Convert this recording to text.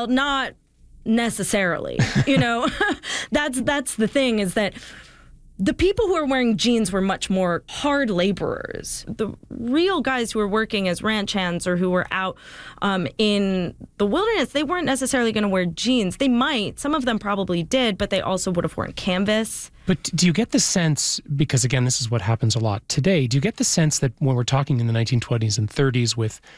Well, not necessarily. That's the thing, is that the people who are wearing jeans were much more hard laborers. The real guys who were working as ranch hands or who were out in the wilderness, they weren't necessarily going to wear jeans. They might. Some of them probably did, but they also would have worn canvas. But do you get the sense, because again, this is what happens a lot today, do you get the sense that when we're talking in the 1920s and 30s with